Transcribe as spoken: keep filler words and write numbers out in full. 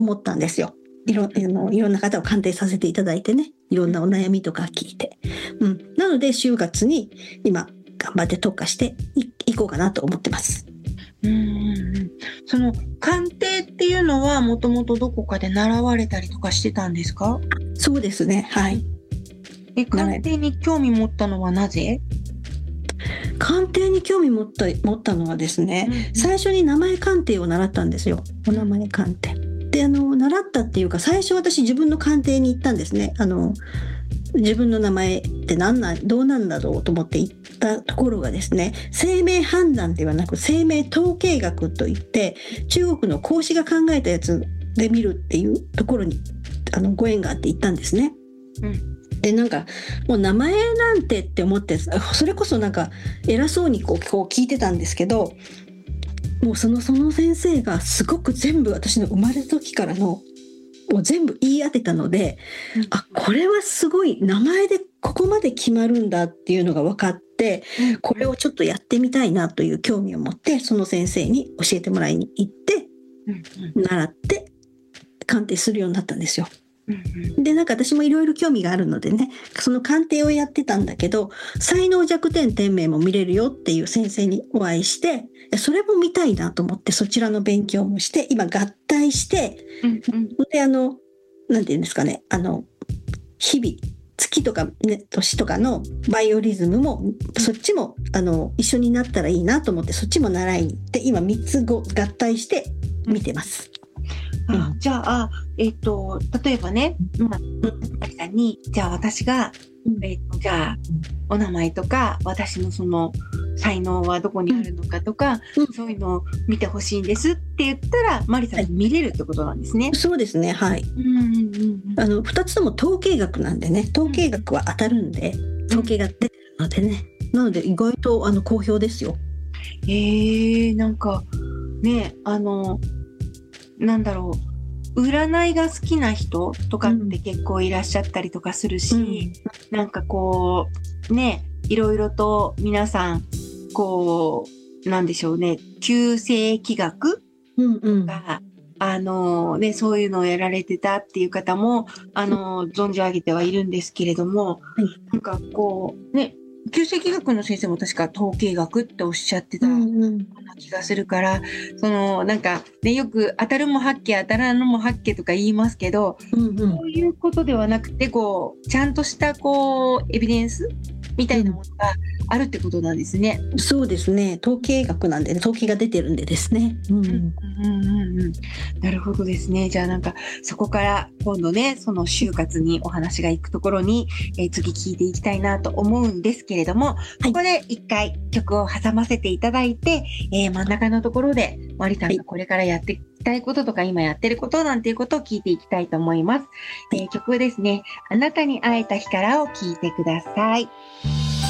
思ったんですよ。いろ、あの、いろんな方を鑑定させていただいてね、いろんなお悩みとか聞いて。うん。なので、就活に今、頑張って特化してい、いこうかなと思ってます。 うんうんうん。その鑑定っていうのはもともとどこかで習われたりとかしてたんですか？ そうですね。はい。 え、鑑定に興味持ったのはなぜ？ 鑑定に興味持った、持ったのはですね、 うんうん、 最初に名前鑑定を習ったんですよ。お名前鑑定。で、あの、習ったっていうか、最初私自分の鑑定に行ったんですね。あの、自分の名前って何なん、どうなんだろうと思って行ったところがですね、生命判断ではなく生命統計学といって、中国の孔子が考えたやつで見るっていうところに、あの、ご縁があって行ったんですね。 うん。 で、なんか、もう名前なんてって思って、それこそなんか偉そうにこう、こう聞いてたんですけど、もうその、その先生がすごく全部私の生まれた時からのを全部言い当てたので、 うん、 あ、これはすごい名前でここまで決まるんだっていうのが分かって、 うん、 これをちょっとやってみたいなという興味を持って、その先生に教えてもらいに行って、 うんうん、 習って鑑定するようになったんですよ。 うんうん、 で、なんか私もいろいろ興味があるのでね、その鑑定をやってたんだけど、才能弱点点名も見れるよっていう先生にお会いして、それも見たいなと思ってそちらの勉強もして、今合体して、 うんうん、 で、あの、なんていうんですかね、あの、日々、月とか、ね、年とかのバイオリズムも、そっちも、あの、一緒になったらいいなと思って、そっちも習いに行って、今みっつご合体して見てます。 あ、じゃあ、えっと、例えばね、まあ、マリさんに、じゃあ私が、えっと、じゃあ、お名前とか、私のその、才能はどこにあるのかとか、 うんそういうのを見てほしいんですって言ったら、マリさんに見れるってことなんですね。 そうですね、はい。 うんうんうんうん。 あの、二つとも統計学なんでね、統計学は当たるんで、統計が出てるのでね。なので、意外と、あの、好評ですよ。 ええ、なんか、ね、あの、なんだろう、占いが好きな人とかって結構いらっしゃったりとかするし、 うん、 なんかこう、ね、いろいろと皆さん、こう、なんでしょうね、旧世紀学うん、うん。 が、あのね、そういうのをやられてたっていう方も、あの、存じ上げてはいるんですけれども、 はい。 なんかこう、ね、旧世紀学の先生も確か統計学っておっしゃってたうんうん。 気がするから、その、なんか、ね、よく当たるも八卦、当たらぬも八卦とか言いますけど、 うんうん。 そういうことではなくて、こう、ちゃんとした、こう、エビデンスみたいなものがあるってことなんですね。 そうですね。統計学なんでね、統計が出てるんでですね。ううんん。 うんうんうん。なるほどですね。じゃあなんか、そこから今度ね、その就活にお話が行くところに、えー次聞いていきたいなと思うんですけれども、ここで一回曲を挟ませていただいて、えー真ん中のところで、マリさんがこれからやっていきたいこととか、今やってることなんていうことを聞いていきたいと思います。えー曲ですね、あなたに会えた日からを聞いてください。